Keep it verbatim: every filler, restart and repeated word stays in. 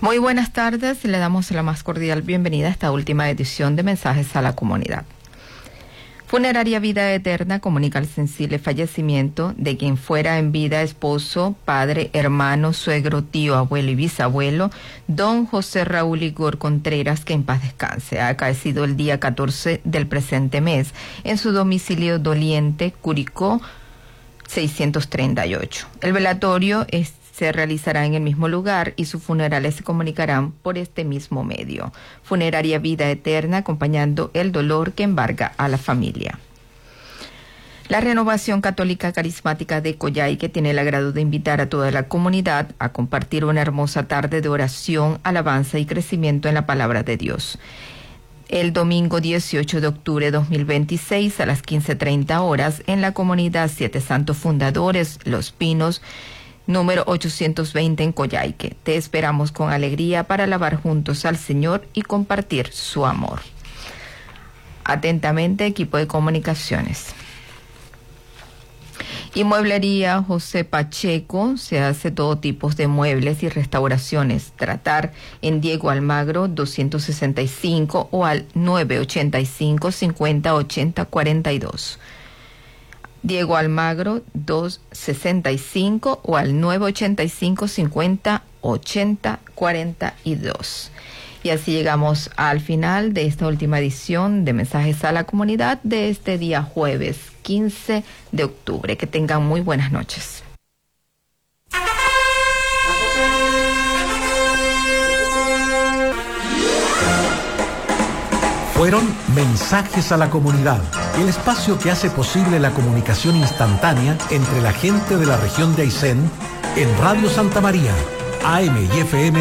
Muy buenas tardes, le damos la más cordial bienvenida a esta última edición de Mensajes a la Comunidad. Funeraria Vida Eterna comunica el sensible fallecimiento de quien fuera en vida esposo, padre, hermano, suegro, tío, abuelo y bisabuelo, don José Raúl Igor Contreras, que en paz descanse. Ha acaecido el día catorce del presente mes en su domicilio doliente, Curicó seiscientos treinta y ocho. El velatorio es se realizará en el mismo lugar y sus funerales se comunicarán por este mismo medio. Funeraria Vida Eterna, acompañando el dolor que embarga a la familia. La Renovación Católica Carismática de Coyhaique tiene el agrado de invitar a toda la comunidad a compartir una hermosa tarde de oración, alabanza y crecimiento en la palabra de Dios. El domingo dieciocho de octubre de dos mil veintiséis a las quince treinta horas en la comunidad Siete Santos Fundadores, Los Pinos, número ochocientos veinte en Coyhaique. Te esperamos con alegría para alabar juntos al Señor y compartir su amor. Atentamente, equipo de comunicaciones. Y Mueblería José Pacheco, se hace todo tipo de muebles y restauraciones. Tratar en Diego Almagro doscientos sesenta y cinco o al nueve ochenta y cinco, cincuenta ochenta cuarenta y dos. Diego Almagro doscientos sesenta y cinco o al nueve ochenta y cinco, cincuenta ochenta cuarenta y dos. Y así llegamos al final de esta última edición de Mensajes a la Comunidad de este día jueves quince de octubre. Que tengan muy buenas noches. Fueron Mensajes a la Comunidad, el espacio que hace posible la comunicación instantánea entre la gente de la región de Aysén en Radio Santa María, A M y F M